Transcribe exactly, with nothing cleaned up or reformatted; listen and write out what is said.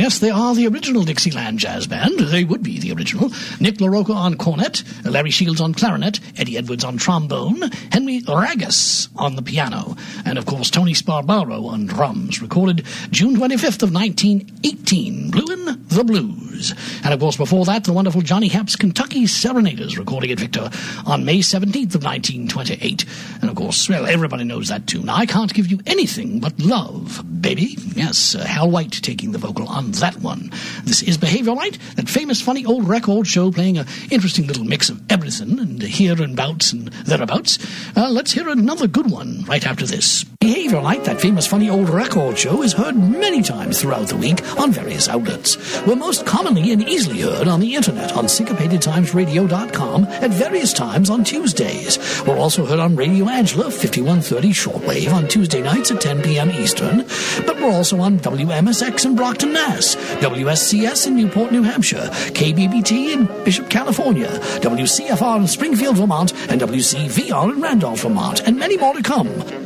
Yes, they are the original Dixieland Jazz Band. They would be the original. Nick LaRocca on cornet, Larry Shields on clarinet, Eddie Edwards on trombone, Henry Ragus on the piano, and, of course, Tony Sparbaro on drums. Recorded June twenty-fifth of nineteen eighteen, Bluein' the Blues. And, of course, before that, the wonderful Johnny Happ's Kentucky Serenaders, recording at Victor on May seventeenth of nineteen twenty-eight. And, of course, well, everybody knows that tune. I Can't Give You Anything But Love, baby. Yes, uh, Hal White taking the vocal on that one. This is Behavior Light, that famous, funny old record show playing an interesting little mix of everything, and here and bouts and thereabouts. Uh, let's hear another good one right after this. Behavior Light, that famous, funny old record show, is heard many times throughout the week on various outlets. We're most commonly and easily heard on the internet on syncopated times radio dot com at various times on Tuesdays. We're also heard on Radio Angela, fifty-one thirty shortwave on Tuesday nights at ten p.m. Eastern, but we're also on W M S X in Brockton, Mass, W S C S in Newport, New Hampshire, K B B T in Bishop, California, W C F R in Springfield, Vermont, and W C V R in Randolph, Vermont, and many more to come.